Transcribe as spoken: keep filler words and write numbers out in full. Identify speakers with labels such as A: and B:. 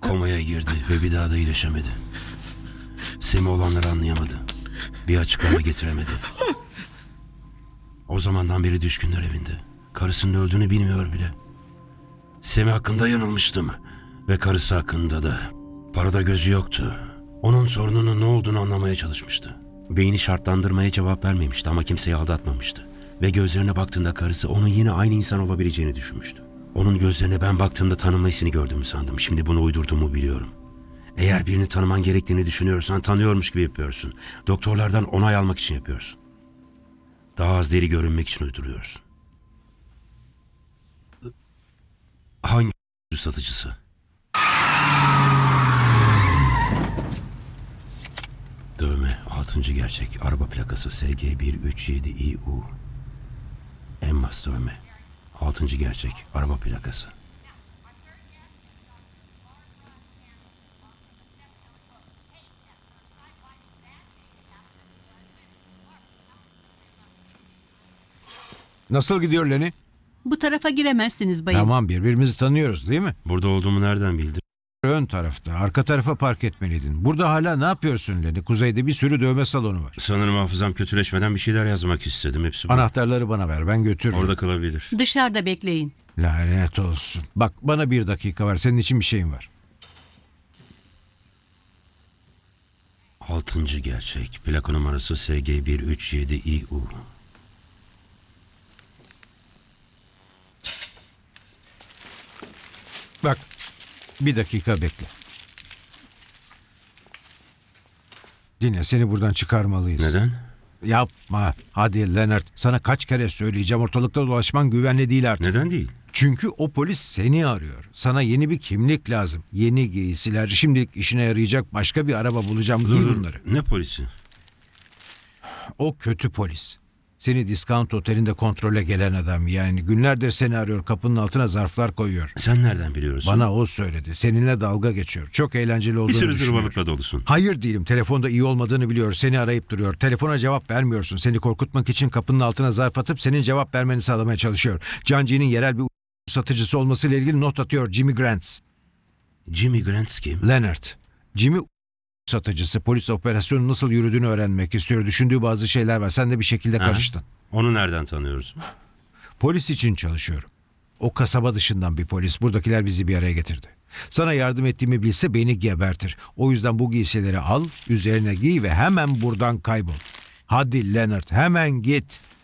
A: Komaya girdi ve bir daha da iyileşemedi. Semih olanları anlayamadı. Bir açıklama getiremedi. O zamandan beri düşkünler evinde. Karısının öldüğünü bilmiyor bile. Semih hakkında yanılmıştım. Ve karısı hakkında da. Parada gözü yoktu. Onun sorununun ne olduğunu anlamaya çalışmıştı. Beyni şartlandırmaya cevap vermemişti ama kimseyi aldatmamıştı. Ve gözlerine baktığında karısı onun yine aynı insan olabileceğini düşünmüştü. Onun gözlerine ben baktığımda tanımlaysını gördüğümü sandım. Şimdi bunu uydurduğumu biliyorum. Eğer birini tanıman gerektiğini düşünüyorsan tanıyormuş gibi yapıyorsun. Doktorlardan onay almak için yapıyorsun. Daha az deli görünmek için uyduruyorsun. Hangi satıcısı? Dövme altıncı gerçek. Araba plakası S G bir üç yedi İ U. Emmas dövme. altıncı gerçek. Araba plakası.
B: Nasıl gidiyor Lenny?
C: Bu tarafa giremezsiniz bayım.
B: Tamam, birbirimizi tanıyoruz değil mi?
A: Burada olduğumu nereden bildin?
B: Ön tarafta, arka tarafa park etmeliydin. Burada hala ne yapıyorsun Lenny? Kuzeyde bir sürü dövme salonu var.
A: Sanırım hafızam kötüleşmeden bir şeyler yazmak istedim. Hepsi bu.
B: Anahtarları bana ver, ben götürürüm.
A: Orada kalabilir.
C: Dışarıda bekleyin.
B: Lanet olsun. Bak, bana bir dakika var, senin için bir şeyim var.
A: Altıncı gerçek. Plaka numarası S G bir üç yedi İ U.
B: Bak, bir dakika bekle. Dinle, seni buradan çıkarmalıyız.
A: Neden?
B: Yapma. Hadi Leonard, sana kaç kere söyleyeceğim, ortalıkta dolaşman güvenli değil artık.
A: Neden değil?
B: Çünkü o polis seni arıyor. Sana yeni bir kimlik lazım. Yeni giysiler, şimdilik işine yarayacak başka bir araba bulacağım. Giy
A: Dur, dur.
B: bunları.
A: Ne polisi?
B: O kötü polis. Seni Discount Otel'inde kontrole gelen adam. Yani günlerdir seni arıyor, kapının altına zarflar koyuyor.
A: Sen nereden biliyorsun?
B: Bana o söyledi. Seninle dalga geçiyor. Çok eğlenceli olduğunu
A: bir sürü
B: düşünüyor.
A: zırvalıkla dolusun.
B: Hayır değilim. Telefonda iyi olmadığını biliyor. Seni arayıp duruyor. Telefona cevap vermiyorsun. Seni korkutmak için kapının altına zarf atıp senin cevap vermeni sağlamaya çalışıyor. Canci'nin yerel bir satıcısı olmasıyla ilgili not atıyor. Jimmy Grant.
A: Jimmy Grant kim?
B: Leonard. Jimmy satıcısı. Polis operasyonun nasıl yürüdüğünü öğrenmek istiyor. Düşündüğü bazı şeyler var. Sen de bir şekilde
A: Ha?
B: karıştın.
A: Onu nereden tanıyorsun?
B: Polis için çalışıyorum. O kasaba dışından bir polis. Buradakiler bizi bir araya getirdi. Sana yardım ettiğimi bilse beni gebertir. O yüzden bu giysileri al, üzerine giy ve hemen buradan kaybol. Hadi Leonard, hemen git.